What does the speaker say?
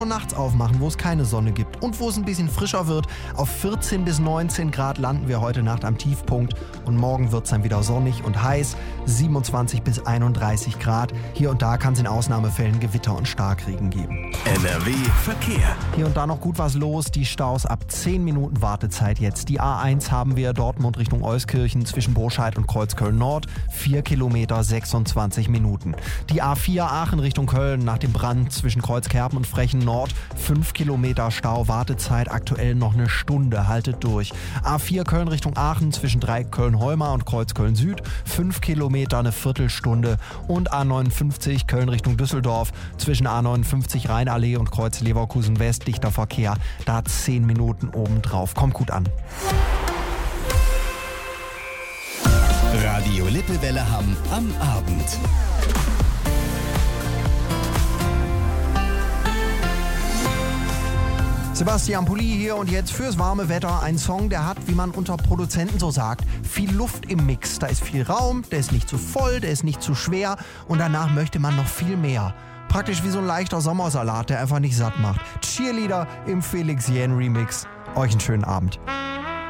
nachts aufmachen, wo es keine Sonne gibt und wo es ein bisschen frischer wird. Auf 14 bis 19 Grad landen wir heute Nacht am Tiefpunkt und morgen wird es dann wieder sonnig und heiß, 27 bis 31 Grad. Hier und da kann es in Ausnahmefällen Gewitter und Starkregen geben. NRW Verkehr. Hier und da noch gut was los, die Staus ab 10 Minuten Wartezeit jetzt. Die A1 haben wir Dortmund Richtung Euskirchen zwischen Burscheid und Kreuzköln Nord, 4 Kilometer 26 Minuten. Die A4 Aachen Richtung Köln nach dem Brand zwischen Kreuzkerpen und Frechen Nord, 5 Kilometer Stau, Wartezeit aktuell noch eine Stunde, haltet durch. A4 Köln Richtung Aachen zwischen Köln-Heumar und Kreuzköln Süd, 5 Kilometer, eine Viertelstunde. Und A59 Köln Richtung Düsseldorf zwischen A59 Rheinallee und Kreuz Leverkusen West, dichter Verkehr, da 10 Minuten obendrauf. Kommt gut an. Radio Lippewelle Hamm am Abend. Sebastian Pulli hier und jetzt fürs warme Wetter. Ein Song, der hat, wie man unter Produzenten so sagt, viel Luft im Mix. Da ist viel Raum, der ist nicht zu voll, der ist nicht zu schwer und danach möchte man noch viel mehr. Praktisch wie so ein leichter Sommersalat, der einfach nicht satt macht. Cheerleader im Felix Jähn Remix. Euch einen schönen Abend.